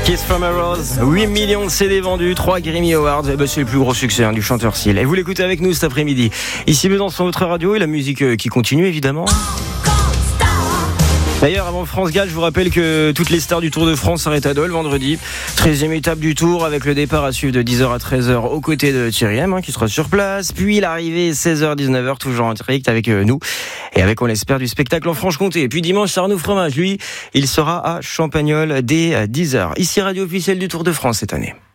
Kiss from a Rose, 8 millions de CD vendus, 3 Grammy Awards, c'est le plus gros succès du chanteur Seal. Et vous l'écoutez avec nous cet après-midi. Ici Besançon, votre radio et la musique qui continue évidemment. D'ailleurs, avant France-Galles, je vous rappelle que toutes les stars du Tour de France s'arrêtent à Dole vendredi. 13e étape du Tour avec le départ à suivre de 10h à 13h aux côtés de Thierry M qui sera sur place. Puis l'arrivée 16h-19h, toujours en direct avec nous. Et avec, on l'espère, du spectacle en Franche-Comté. Et puis dimanche, Arnaud Fromage, lui, il sera à Champagnole dès 10h. Ici, radio officielle du Tour de France cette année.